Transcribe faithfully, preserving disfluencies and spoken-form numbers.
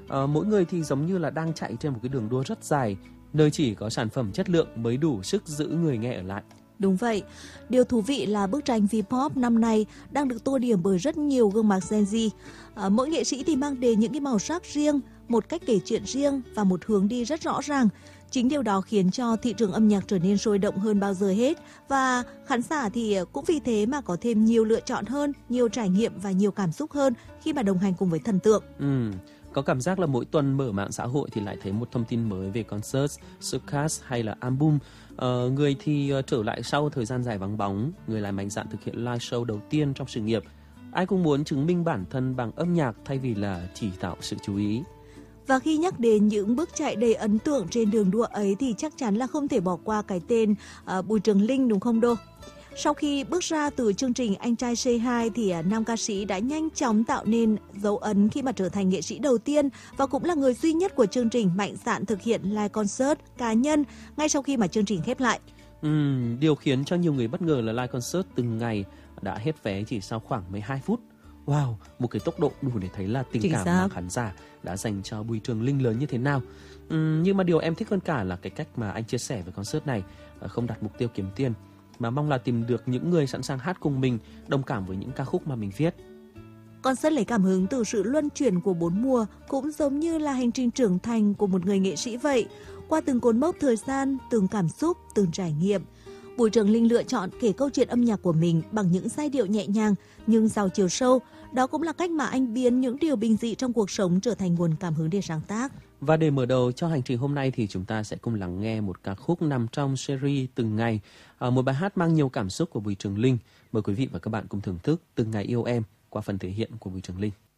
À, mỗi người thì giống như là đang chạy trên một cái đường đua rất dài, nơi chỉ có sản phẩm chất lượng mới đủ sức giữ người nghe ở lại. Đúng vậy. Điều thú vị là bức tranh V-pop năm nay đang được tô điểm bởi rất nhiều gương mặt Gen Z. À, mỗi nghệ sĩ thì mang đến những cái màu sắc riêng, một cách kể chuyện riêng và một hướng đi rất rõ ràng. Chính điều đó khiến cho thị trường âm nhạc trở nên sôi động hơn bao giờ hết, và khán giả thì cũng vì thế mà có thêm nhiều lựa chọn hơn, nhiều trải nghiệm và nhiều cảm xúc hơn khi mà đồng hành cùng với thần tượng. Ừ. Có cảm giác là mỗi tuần mở mạng xã hội thì lại thấy một thông tin mới về concert, showcase hay là album. Ờ, người thì trở lại sau thời gian dài vắng bóng, người lại mạnh dạn thực hiện live show đầu tiên trong sự nghiệp. Ai cũng muốn chứng minh bản thân bằng âm nhạc thay vì là chỉ tạo sự chú ý. Và khi nhắc đến những bước chạy đầy ấn tượng trên đường đua ấy thì chắc chắn là không thể bỏ qua cái tên uh, Bùi Trường Linh, đúng không Đô? Sau khi bước ra từ chương trình Anh Trai Say Hi thì nam ca sĩ đã nhanh chóng tạo nên dấu ấn khi mà trở thành nghệ sĩ đầu tiên và cũng là người duy nhất của chương trình mạnh dạn thực hiện live concert cá nhân ngay sau khi mà chương trình khép lại. Ừ, điều khiến cho nhiều người bất ngờ là live concert từng ngày đã hết vé chỉ sau khoảng mười hai phút. Wow, một cái tốc độ đủ để thấy là tình Chính cảm xác. mà khán giả đã dành cho Bùi Trường Linh lớn như thế nào. Ừ, nhưng mà điều em thích hơn cả là cái cách mà anh chia sẻ về concert này, không đặt mục tiêu kiếm tiền, mà mong là tìm được những người sẵn sàng hát cùng mình, đồng cảm với những ca khúc mà mình viết. Concert lấy cảm hứng từ sự luân chuyển của bốn mùa, cũng giống như là hành trình trưởng thành của một người nghệ sĩ vậy. Qua từng cột mốc thời gian, từng cảm xúc, từng trải nghiệm, Bùi Trường Linh lựa chọn kể câu chuyện âm nhạc của mình bằng những giai điệu nhẹ nhàng nhưng giàu chiều sâu. Đó cũng là cách mà anh biến những điều bình dị trong cuộc sống trở thành nguồn cảm hứng để sáng tác. Và để mở đầu cho hành trình hôm nay thì chúng ta sẽ cùng lắng nghe một ca khúc nằm trong series Từng Ngày, một bài hát mang nhiều cảm xúc của Bùi Trường Linh. Mời quý vị và các bạn cùng thưởng thức Từng Ngày Yêu Em qua phần thể hiện của Bùi Trường Linh.